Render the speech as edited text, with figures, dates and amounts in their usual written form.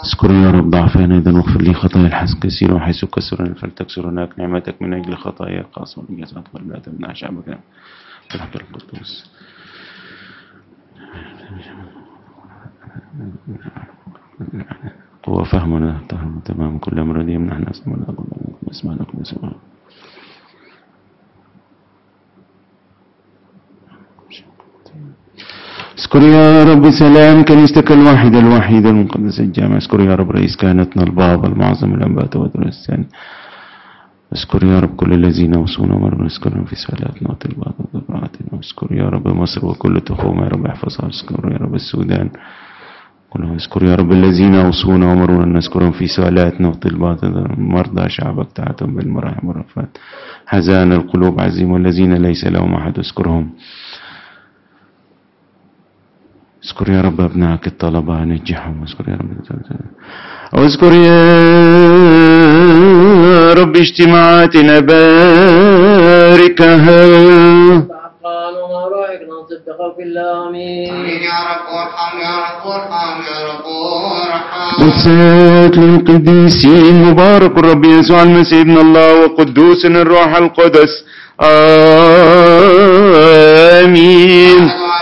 اذكروا يا رب ضعفنا أيضا واغفر لي خطايا الحسن كثيرة وحيث كسرنا فلتكسر هناك نعمتك من أجل خطايا قاصة والإنجازات والبلاد تمنع شعبك بالحق القدوس. قوة فهمنا تمام كل أمر دي يمنحنا اسمع لكم اسمع. اذكر يا رب سلام كنيستك الواحدة الوحيدة المقدسة الجامعة. اذكر يا رب رئيس كهنتنا البابا المعظم الأنبات والدرستان. اذكر يا رب كل الذين وصونا ومرنا. اذكرهم في سؤالاتنا وطلباتنا وضرعاتنا. اذكر يا رب مصر وكل تخوم يا رب احفظها. اذكر يا رب السودان كلهم. اذكر يا رب الذين وصونا ومرنا نذكرهم في سؤالاتنا وطلباتنا. مرضى شعبك تعتم بالمراحم والرفات. حزان القلوب عزيم والذين ليس لهم أحد اذكرهم. اذكر يا رب أبنائك الطلبة نجحهم. اذكر يا رب واذكر يا رب اجتماعاتنا باركها. آمين يا رب وارحم يا رب وارحم يا رب وارحم. قدسات للقديسين مبارك الرب يسوع المسيح ابن الله وقدوس الروح القدس. آمين.